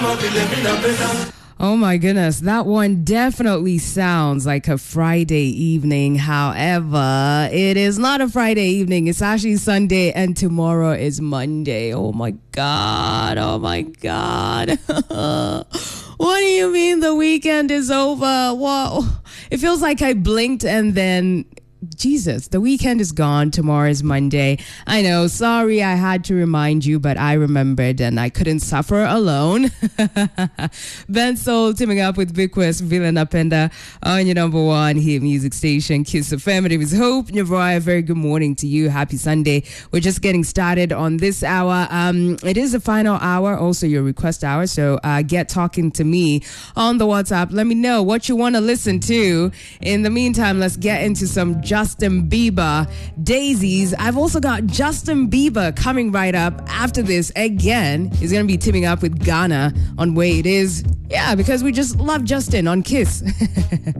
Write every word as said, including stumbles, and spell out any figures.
Oh my goodness, that one definitely sounds like a Friday evening. However, it is not a Friday evening. It's actually Sunday and tomorrow is Monday. Oh my God. Oh my God. What do you mean the weekend is over? Whoa. It feels like I blinked and then Jesus, the weekend is gone. Tomorrow is Monday. I know. Sorry, I had to remind you, but I remembered and I couldn't suffer alone. Ben Soul teaming up with Big West, Villain Napenda on your number one hit music station, Kiss F M. It is Hope Nyavroy. A very good morning to you. Happy Sunday. We're just getting started on this hour. Um, it is the final hour, also your request hour. So uh, get talking to me on the WhatsApp. Let me know what you want to listen to. In the meantime, let's get into some Justin Bieber daisies. I've also got Justin Bieber coming right up after this again. He's going to be teaming up with Ghana on Way It Is. Yeah, because we just love Justin on Kiss.